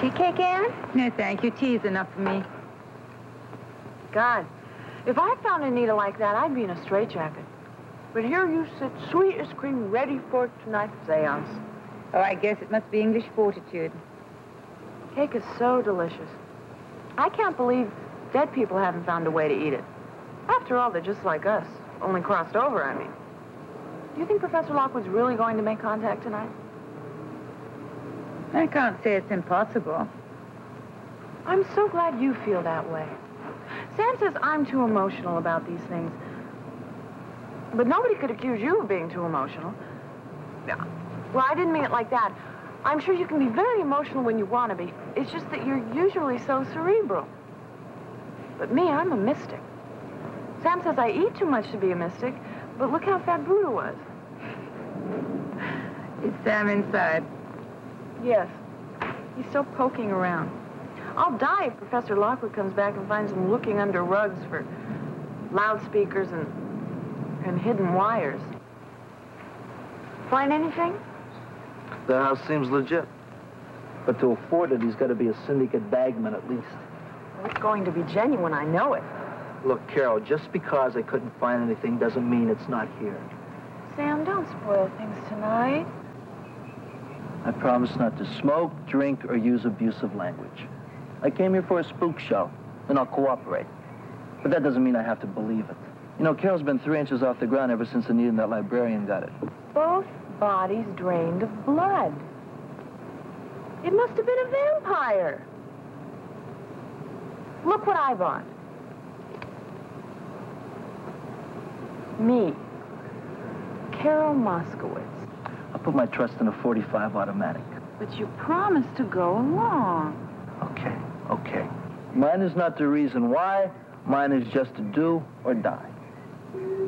Tea cake, Anne? No, thank you. Tea is enough for me. God, if I found Anita like that, I'd be in a straitjacket. But here you sit, sweet as cream, ready for tonight's seance. Oh, I guess it must be English fortitude. Cake is so delicious. I can't believe dead people haven't found a way to eat it. After all, they're just like us, only crossed over, I mean. Do you think Professor Lockwood's really going to make contact tonight? I can't say it's impossible. I'm so glad you feel that way. Sam says I'm too emotional about these things. But nobody could accuse you of being too emotional. Yeah. Well, I didn't mean it like that. I'm sure you can be very emotional when you want to be. It's just that you're usually so cerebral. But me, I'm a mystic. Sam says I eat too much to be a mystic, but look how fat Buddha was. Is Sam inside? Yes. He's still poking around. I'll die if Professor Lockwood comes back and finds him looking under rugs for loudspeakers and hidden wires. Find anything? The house seems legit. But to afford it, he's got to be a syndicate bagman at least. It's going to be genuine, I know it. Look, Carol, just because I couldn't find anything doesn't mean it's not here. Sam, don't spoil things tonight. I promise not to smoke, drink, or use abusive language. I came here for a spook show, and I'll cooperate. But that doesn't mean I have to believe it. You know, Carol's been 3 inches off the ground ever since Anita and that librarian got it. Both bodies drained of blood. It must have been a vampire. Look what I bought. Me, Carol Moskowitz. I'll put my trust in a .45 automatic. But you promised to go along. Okay. Mine is not the reason why. Mine is just to do or die.